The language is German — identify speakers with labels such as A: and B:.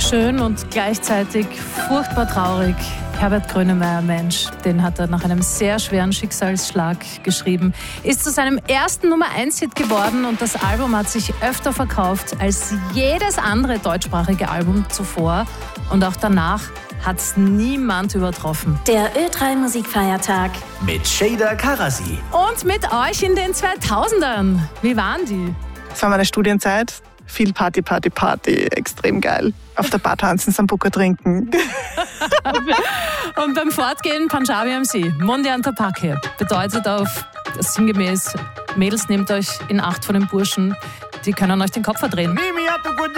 A: schön und gleichzeitig furchtbar traurig. Herbert Grönemeyer, Mensch, den hat er nach einem sehr schweren Schicksalsschlag geschrieben. Ist zu seinem ersten Nummer-1-Hit geworden und das Album hat sich öfter verkauft als jedes andere deutschsprachige Album zuvor. Und auch danach hat es niemand übertroffen.
B: Der Ö3 Musikfeiertag
C: mit Şeyda Karazi.
A: Und mit euch in den 2000ern. Wie waren die?
D: Das war meine Studienzeit. Viel Party, Party, Party. Extrem geil. Auf der Bar tanzen, Sambuca trinken.
A: Und beim Fortgehen Punjabi am See. Monday Antapake. Bedeutet auf sinngemäß, Mädels, nehmt euch in Acht von den Burschen. Die können euch den Kopf verdrehen.